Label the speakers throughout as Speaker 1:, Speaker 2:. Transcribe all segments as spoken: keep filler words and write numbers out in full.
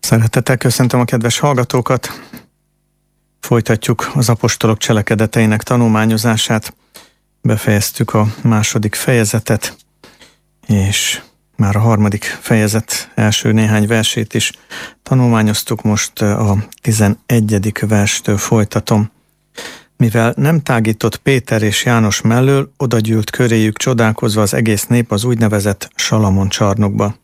Speaker 1: Szeretettel köszöntöm a kedves hallgatókat. Folytatjuk az apostolok cselekedeteinek tanulmányozását. Befejeztük a második fejezetet, és már a harmadik fejezet első néhány versét is tanulmányoztuk, most a tizenegyedik verstől folytatom. Mivel nem tágított Péter és János mellől, odagyűlt köréjük csodálkozva az egész nép az úgynevezett Salamon csarnokba.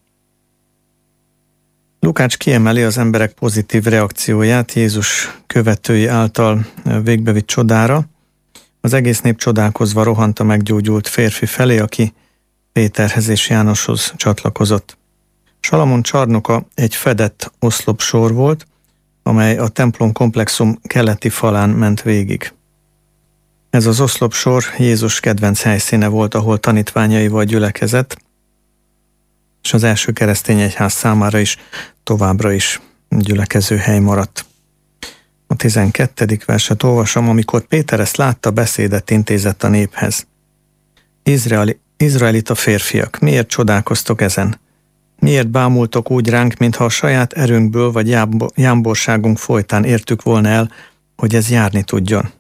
Speaker 1: Lukács kiemeli az emberek pozitív reakcióját Jézus követői által végbevitt csodára. Az egész nép csodálkozva rohant a meggyógyult férfi felé, aki Péterhez és Jánoshoz csatlakozott. Salamon csarnoka egy fedett oszlopsor volt, amely a templom komplexum keleti falán ment végig. Ez az oszlopsor Jézus kedvenc helyszíne volt, ahol tanítványaival gyülekezett, és az első keresztény egyház számára is továbbra is gyülekező hely maradt. A tizenkettedik verset olvasom: amikor Péter ezt látta, beszédet intézett a néphez. Izraeli, izraelita férfiak, miért csodálkoztok ezen? Miért bámultok úgy ránk, mintha a saját erőnkből vagy jámborságunk folytán értük volna el, hogy ez járni tudjon?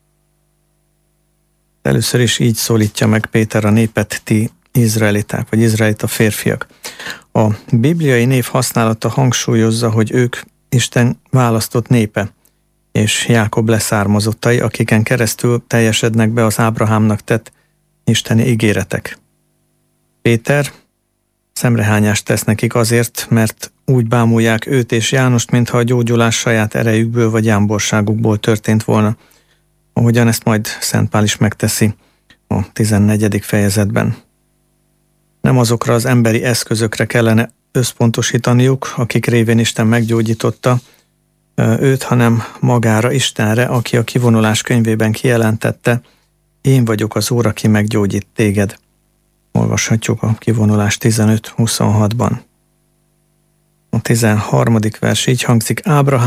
Speaker 1: Először is így szólítja meg Péter a népet: ti izraeliták, vagy izraelita férfiak. A bibliai név használata hangsúlyozza, hogy ők Isten választott népe, és Jákob leszármazottai, akiken keresztül teljesednek be az Ábrahámnak tett isteni ígéretek. Péter szemrehányást tesz nekik azért, mert úgy bámulják őt és Jánost, mintha a gyógyulás saját erejükből vagy jámborságukból történt volna, ahogyan ezt majd Szent Pál is megteszi a tizennegyedik fejezetben. Nem azokra az emberi eszközökre kellene összpontosítaniuk, akik révén Isten meggyógyította őt, hanem magára, Istenre, aki a kivonulás könyvében kijelentette: én vagyok az Úr, aki meggyógyít téged. Olvashatjuk a kivonulás tizenöt huszonhatban. A tizenharmadik vers így hangzik: Ábrahám